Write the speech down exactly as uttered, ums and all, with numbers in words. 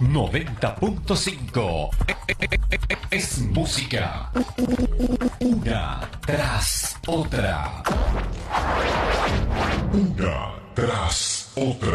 noventa punto cinco. Es música. Una tras otra. Una tras otra.